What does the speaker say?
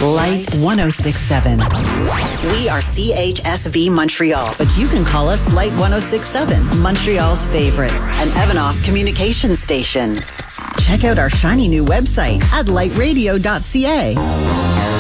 Light 1067. We are CHSV Montreal, but you can call us Light 1067, Montreal's favorites, an Evanoff communication station. Check out our shiny new website at lightradio.ca.